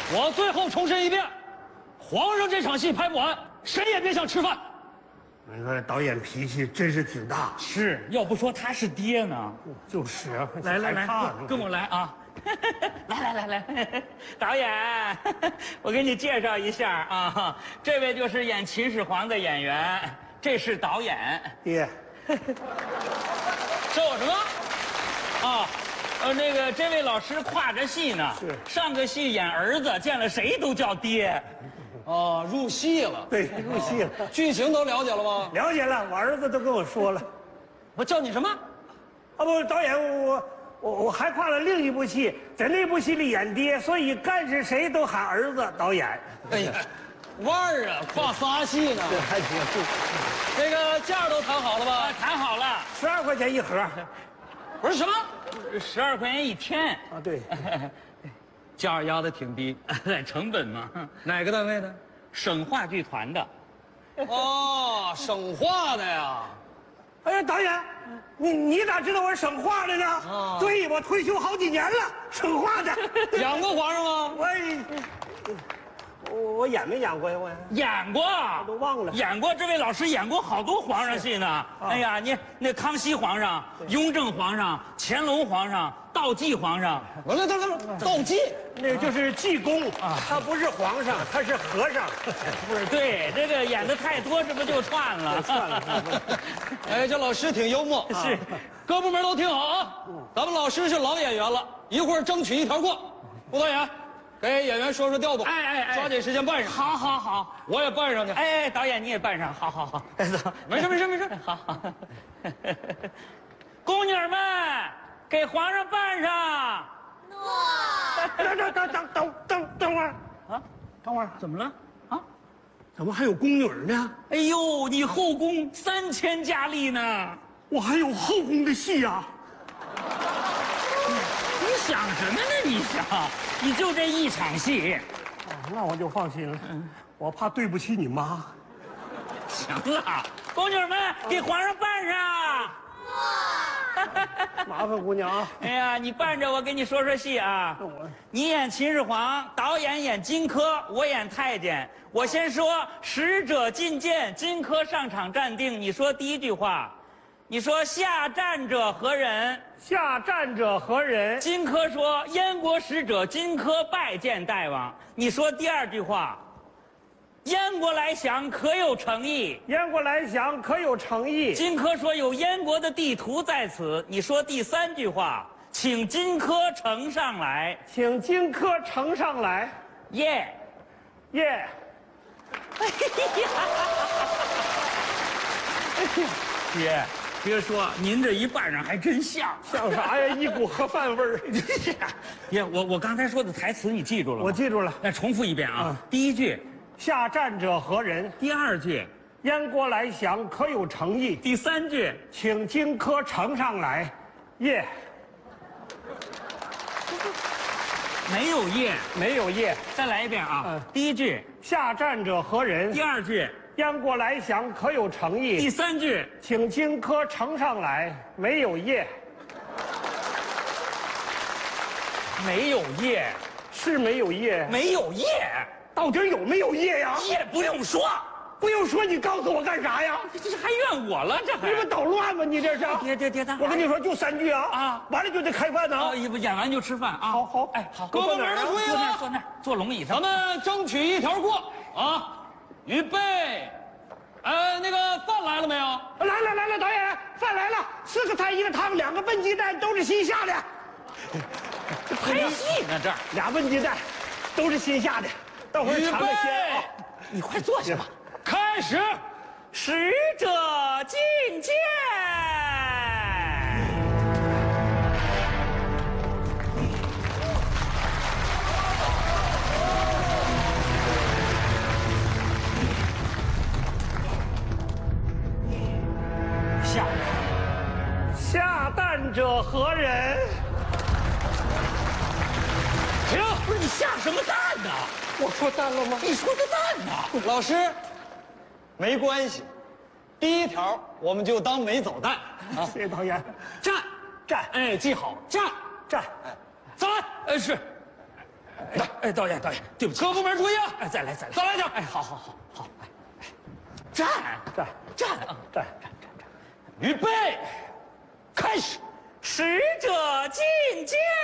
我最后重申一遍，皇上这场戏拍不完，谁也别想吃饭。 你说导演脾气真是挺大。 是，要不说他是爹呢。 就是啊， 来来来， 害怕跟我来啊！来，导演，我给你介绍一下啊，这位就是演秦始皇的演员，这是导演。 爹， 叫我什么？啊，那个这位老师跨着戏呢， 是上个戏演儿子，见了谁都叫爹。 哦，入戏了， 对，入戏了， 剧情都了解了吗？ 了解了，我儿子都跟我说了。 我叫你什么？ 啊不，导演，我还跨了另一部戏，在那部戏里演爹，所以干是谁都喊儿子导演。 哎呀，腕儿啊，跨仨戏呢。 这还行， 那个价都谈好了吧？ 谈好了， 12块钱一盒。 不是什么，12块钱一天。 啊，对， 价压的挺低。 成本嘛。 哪个单位的？ 省话剧团的。 哦，省话的呀。 哎呀，导演，你咋知道我是省话的呢？ 啊对，我退休好几年了，省话的。 演过皇上吗？ 我演没演过呀？我演过， 都忘了演过。这位老师演过好多皇上戏呢。哎呀，你那康熙皇上、雍正皇上、乾隆皇上、道济皇上， 完了，道济。 那个就是济公啊，他不是皇上，他是和尚。 不是对这个演的太多，这不就串了？ 算了， 哎，这老师挺幽默。 是， 各部门都听好啊。咱们老师是老演员了，一会儿争取一条过。吴导演，给演员说说调度。 哎抓紧时间办上。 好， 我也办上去。 哎，导演你也办上，好，走， 没事。 好，宫女们给皇上办上。 等会儿啊， 等会儿， 怎么了？啊？ 怎么还有宫女呢？ 哎呦，你后宫3000佳丽呢！ 我还有后宫的戏呀！ 你想什么呢？你想，你就这一场戏。 那我就放心了，我怕对不起你妈。 行了，宫女们给皇上办上。 麻烦姑娘啊！ 哎呀，你伴着我给你说说戏啊。你演秦始皇，导演演荆轲，我演太监。我先说使者觐见，荆轲上场站定。你说第一句话，你说下站者何人？ 下站者何人？ 荆轲说燕国使者荆轲拜见大王。你说第二句话，燕国来降可有诚意？ 燕国来降可有诚意？ 荆轲说有燕国的地图在此。你说第三句话，请荆轲呈上来。 请荆轲呈上来。 耶， 耶！ 爹，别说，您这一扮上还真像。 像啥呀？一股盒饭味儿。 爹，我刚才说的台词你记住了吗？ 我记住了。 那重复一遍啊。第一句， 下站者何人？ 第二句， 燕国来降可有诚意？ 第三句， 请荆轲呈上来。耶！ 没有耶。 没有耶。 再来一遍啊。第一句， 下站者何人？ 第二句， 燕国来降可有诚意？ 第三句， 请荆轲呈上来。没有耶。 没有耶。 是没有耶。 没有耶。 到底有没有耶呀？ 耶不用说。 不用说，你告诉我干啥呀？ 这还怨我了？这还你不捣乱吗？你这是？ 爹， 我跟你说，就3句啊！完了就得开饭呢。 演完就吃饭啊！ 好， 哎，好， 各部门的会议了， 坐那儿，坐龙椅上。 咱们争取一条过啊！预备，那个饭来了没有？ 来了，导演，饭来了，4个菜1个汤，2个笨鸡蛋，都是新下的。 拍戏呢这儿。 俩笨鸡蛋，都是新下的。等会儿尝个鲜啊！ 你快坐下吧。 开始， 使者觐见。 下蛋者何人？ 停！不是你下什么蛋呢？ 我说蛋了吗？ 你说的蛋呢？ 老师，没关系，第一条我们就当没走蛋啊。 谢谢导演。 站， 站， 哎，记好， 站， 站， 再来， 是。 哎，导演，对不起， 各部门注意啊！ 哎，再来一下。哎，好，哎，站，预备，开始。 使者觐见。